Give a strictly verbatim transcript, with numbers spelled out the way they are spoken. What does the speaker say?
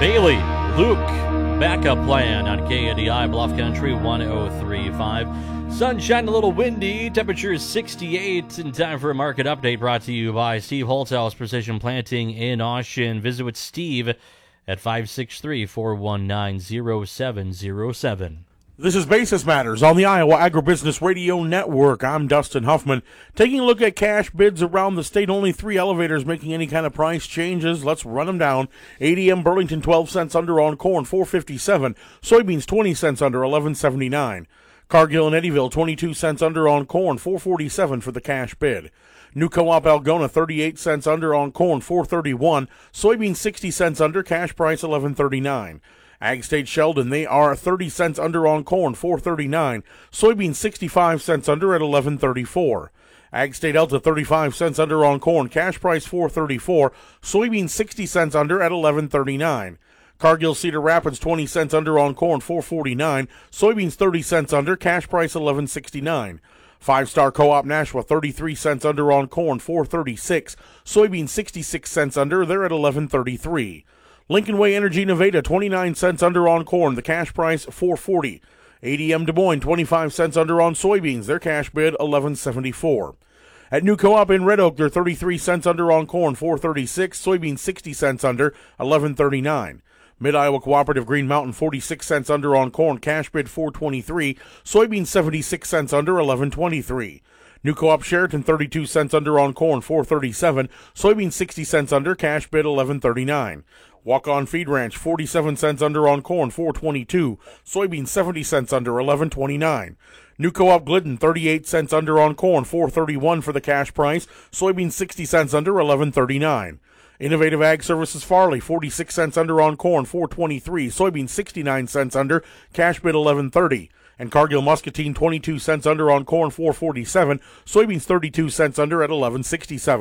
Bailey, Luke, backup plan on K A D I Bluff Country one oh three point five. Sunshine, a little windy, temperature is sixty-eight, and time for a market update brought to you by Steve Holthouse Precision Planting in Austin. Visit with Steve at five six three, four one nine, zero seven zero seven. This is Basis Matters on the Iowa Agribusiness Radio Network. I'm Dustin Huffman. Taking a look at cash bids around the state, only three elevators making any kind of price changes. Let's run them down. A D M Burlington, twelve cents under on corn, four fifty-seven. Soybeans, twenty cents under, eleven seventy-nine. Cargill and Eddyville, twenty-two cents under on corn, four forty-seven for the cash bid. New Co-op Algona, thirty-eight cents under on corn, four thirty-one. Soybeans, sixty cents under, cash price, eleven thirty-nine. Ag State Sheldon, they are thirty cents under on corn, four thirty-nine. Soybeans, sixty-five cents under at eleven thirty-four. Ag State Elta, thirty-five cents under on corn, cash price four thirty-four. Soybeans, sixty cents under at eleven thirty-nine. Cargill Cedar Rapids, twenty cents under on corn, four forty-nine. Soybeans, thirty cents under, cash price eleven sixty-nine. Five Star Co-op Nashua, thirty-three cents under on corn, four thirty-six. Soybeans, sixty-six cents under, they're at eleven thirty-three. Lincoln Way Energy Nevada, twenty-nine cents under on corn, the cash price four forty. A D M Des Moines, twenty-five cents under on soybeans, their cash bid eleven seventy-four. At New Co-op in Red Oak, they're thirty-three cents under on corn, four thirty-six. Soybeans, sixty cents under, eleven thirty-nine. Mid-Iowa Cooperative Green Mountain, forty-six cents under on corn, cash bid four twenty-three. Soybeans, seventy-six cents under, eleven twenty-three. New Co-op Sheraton, thirty-two cents under on corn, four thirty-seven. Soybeans, sixty cents under, cash bid eleven thirty-nine. Walk-On Feed Ranch, forty-seven cents under on corn, four twenty-two. Soybeans, seventy cents under, eleven twenty-nine. New Co-op Glidden, thirty-eight cents under on corn, four thirty-one for the cash price. Soybeans, sixty cents under, eleven thirty-nine. Innovative Ag Services Farley, forty-six cents under on corn, four twenty-three. Soybeans, sixty-nine cents under, cash bid eleven thirty. And Cargill Muscatine, twenty-two cents under on corn, four forty-seven. Soybeans, thirty-two cents under at eleven sixty-seven.